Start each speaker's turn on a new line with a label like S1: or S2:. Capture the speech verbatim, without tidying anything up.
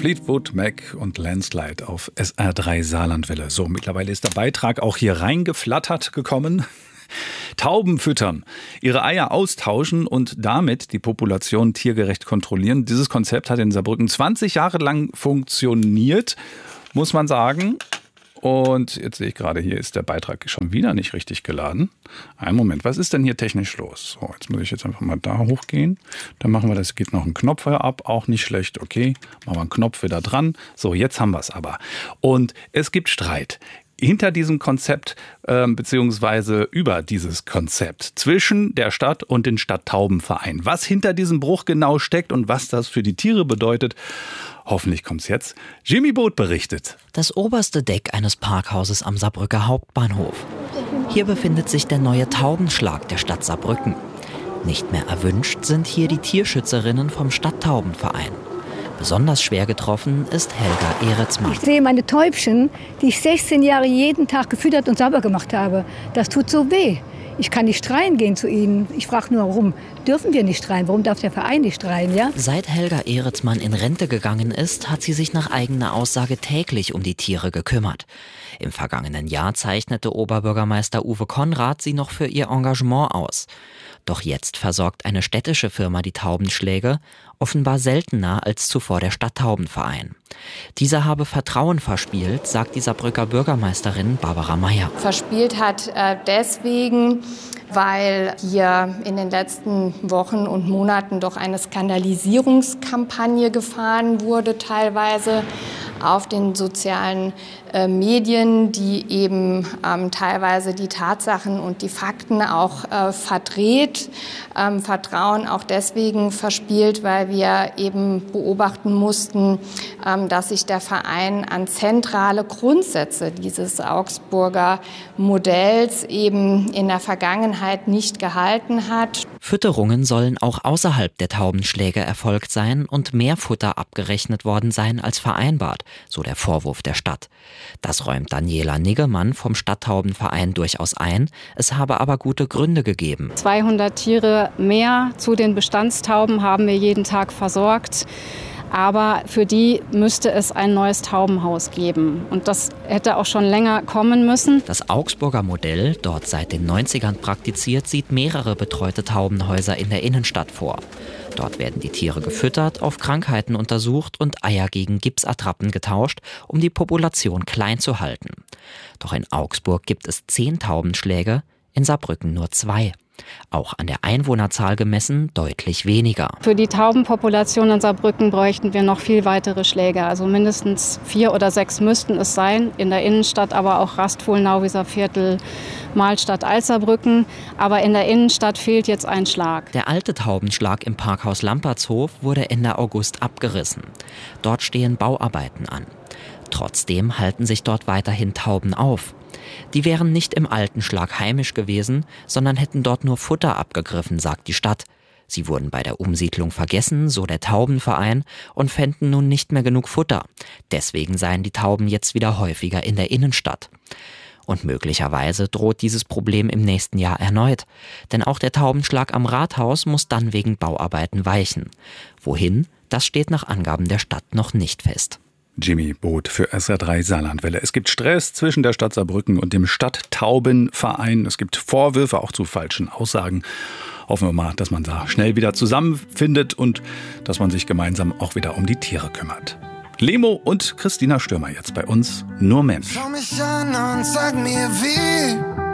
S1: Fleetwood Mac und Landslide auf S R drei Saarlandwelle. So, mittlerweile ist der Beitrag auch hier reingeflattert gekommen. Tauben füttern, ihre Eier austauschen und damit die Population tiergerecht kontrollieren. Dieses Konzept hat in Saarbrücken zwanzig Jahre lang funktioniert, muss man sagen. Und jetzt sehe ich gerade, hier ist der Beitrag schon wieder nicht richtig geladen. Einen Moment, was ist denn hier technisch los? So, jetzt muss ich jetzt einfach mal da hochgehen. Dann machen wir das, geht noch ein Knopf ab, auch nicht schlecht. Okay, machen wir einen Knopf wieder dran. So, jetzt haben wir es aber. Und es gibt Streit hinter diesem Konzept äh, beziehungsweise über dieses Konzept zwischen der Stadt und den Stadttaubenverein. Was hinter diesem Bruch genau steckt und was das für die Tiere bedeutet, hoffentlich kommt's jetzt. Jimmy Boot berichtet.
S2: Das oberste Deck eines Parkhauses am Saarbrücker Hauptbahnhof. Hier befindet sich der neue Taubenschlag der Stadt Saarbrücken. Nicht mehr erwünscht sind hier die Tierschützerinnen vom Stadttaubenverein. Besonders schwer getroffen ist Helga Ehretzmann.
S3: Ich sehe meine Täubchen, die ich sechzehn Jahre jeden Tag gefüttert und sauber gemacht habe. Das tut so weh. Ich kann nicht schreien gehen zu ihnen. Ich frage nur, warum dürfen wir nicht schreien? Warum darf der Verein nicht schreien? Ja?
S2: Seit Helga Ehretzmann in Rente gegangen ist, hat sie sich nach eigener Aussage täglich um die Tiere gekümmert. Im vergangenen Jahr zeichnete Oberbürgermeister Uwe Konrad sie noch für ihr Engagement aus. Doch jetzt versorgt eine städtische Firma die Taubenschläge, offenbar seltener als zuvor der Stadttaubenverein. Dieser habe Vertrauen verspielt, sagt die Saarbrücker Bürgermeisterin Barbara Meyer.
S4: Verspielt hat äh, deswegen, weil hier in den letzten Wochen und Monaten doch eine Skandalisierungskampagne gefahren wurde, teilweise auf den sozialen äh, Medien, die eben ähm, teilweise die Tatsachen und die Fakten auch äh, verdreht. Ähm, Vertrauen auch deswegen verspielt, weil wir eben beobachten mussten, ähm, dass sich der Verein an zentrale Grundsätze dieses Augsburger Modells eben in der Vergangenheit nicht gehalten hat.
S2: Fütterungen sollen auch außerhalb der Taubenschläge erfolgt sein und mehr Futter abgerechnet worden sein als vereinbart, so der Vorwurf der Stadt. Das räumt Daniela Niggemann vom Stadttaubenverein durchaus ein. Es habe aber gute Gründe gegeben.
S5: zweihundert Tiere mehr zu den Bestandstauben haben wir jeden Tag versorgt. Aber für die müsste es ein neues Taubenhaus geben. Und das hätte auch schon länger kommen müssen.
S2: Das Augsburger Modell, dort seit den neunzigern praktiziert, sieht mehrere betreute Taubenhäuser in der Innenstadt vor. Dort werden die Tiere gefüttert, auf Krankheiten untersucht und Eier gegen Gipsattrappen getauscht, um die Population klein zu halten. Doch in Augsburg gibt es zehn Taubenschläge, in Saarbrücken nur zwei. Auch an der Einwohnerzahl gemessen deutlich weniger.
S5: Für die Taubenpopulation in Saarbrücken bräuchten wir noch viel weitere Schläge. Also mindestens vier oder sechs müssten es sein. In der Innenstadt aber auch Rastfohlen, Nauwieser Viertel, Mahlstadt, Alzerbrücken. Aber in der Innenstadt fehlt jetzt ein Schlag.
S2: Der alte Taubenschlag im Parkhaus Lampertshof wurde Ende August abgerissen. Dort stehen Bauarbeiten an. Trotzdem halten sich dort weiterhin Tauben auf. Die wären nicht im alten Schlag heimisch gewesen, sondern hätten dort nur Futter abgegriffen, sagt die Stadt. Sie wurden bei der Umsiedlung vergessen, so der Taubenverein, und fänden nun nicht mehr genug Futter. Deswegen seien die Tauben jetzt wieder häufiger in der Innenstadt. Und möglicherweise droht dieses Problem im nächsten Jahr erneut. Denn auch der Taubenschlag am Rathaus muss dann wegen Bauarbeiten weichen. Wohin? Das steht nach Angaben der Stadt noch nicht fest.
S1: Jimmy Boot für S R drei Saarlandwelle. Es gibt Stress zwischen der Stadt Saarbrücken und dem Stadttaubenverein. Es gibt Vorwürfe auch zu falschen Aussagen. Hoffen wir mal, dass man da schnell wieder zusammenfindet und dass man sich gemeinsam auch wieder um die Tiere kümmert. Lemo und Christina Stürmer jetzt bei uns. Nur Mensch.
S6: Schau mich an und sag mir wie.